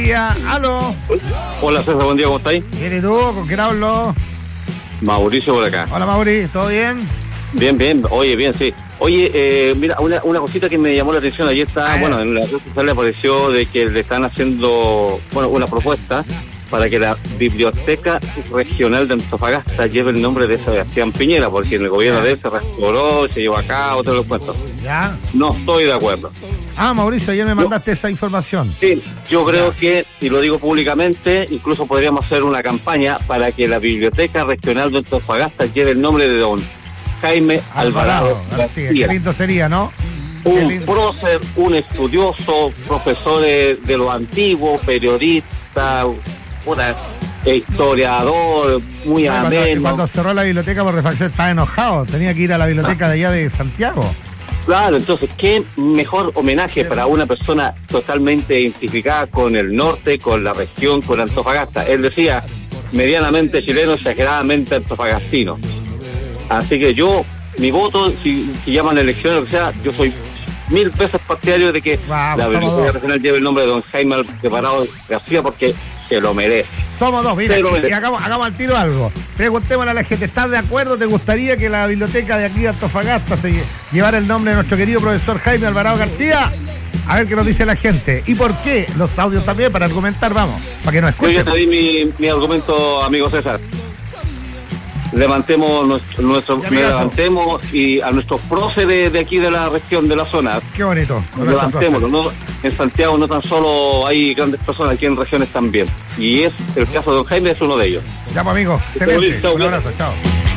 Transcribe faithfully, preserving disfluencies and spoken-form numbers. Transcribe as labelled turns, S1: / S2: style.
S1: día. Aló.
S2: Hola César, buen día, ¿cómo estáis?
S1: ¿Quién y tú? ¿Con quién hablo?
S2: Mauricio por acá.
S1: Hola Mauri, ¿todo bien?
S2: Bien, bien, oye, bien, sí. Oye, eh, mira, una, una cosita que me llamó la atención, ayer está, bueno, en la red social le apareció de que le están haciendo, bueno, una propuesta para que la Biblioteca Regional de Antofagasta lleve el nombre de Sebastián Piñera, porque en el gobierno de él se restauró, se llevó a cabo, todos los cuentos.
S1: ¿Ya?
S2: No estoy de acuerdo.
S1: Ah, Mauricio, ayer me mandaste yo, esa información.
S2: Sí, yo creo ya. que, y lo digo públicamente, incluso podríamos hacer una campaña para que la Biblioteca Regional de Antofagasta lleve el nombre de don Jaime Alvarado, Alvarado
S1: García. Qué lindo sería, ¿no?
S2: Un prócer, un estudioso, profesor de, de lo antiguo, periodista, una, historiador, muy no, ameno.
S1: Cuando, cuando cerró la biblioteca por refacción estaba enojado, tenía que ir a la biblioteca ah. de allá de Santiago.
S2: Claro, entonces, qué mejor homenaje sí. para una persona totalmente identificada con el norte, con la región, con Antofagasta. Él decía, medianamente chileno, exageradamente antofagastino. Así que yo, mi voto, si, si llaman elecciones o lo que sea, yo soy mil veces partidario de que Vamos, la Biblioteca Regional lleve el nombre de don Jaime Alvarado García, porque se lo merece.
S1: Somos dos, mira, y, y hagamos, hagamos al tiro algo. Preguntémosle a la gente, ¿estás de acuerdo? ¿Te gustaría que la biblioteca de aquí de Antofagasta se llevara el nombre de nuestro querido profesor Jaime Alvarado García? A ver qué nos dice la gente. ¿Y por qué? Los audios también, para argumentar, vamos, para que nos escuchen.
S2: Yo ya te di mi, mi argumento, amigo César. Levantemos nuestro, nuestro levantemos y a nuestros próceres de aquí de la región, de la zona.
S1: Qué bonito.
S2: Levantémoslo, ¿no? En Santiago no tan solo hay grandes personas, aquí en regiones también. Y es el caso de don Jaime, es uno de ellos.
S1: Ya, pues, amigo, excelente. Un abrazo, chao.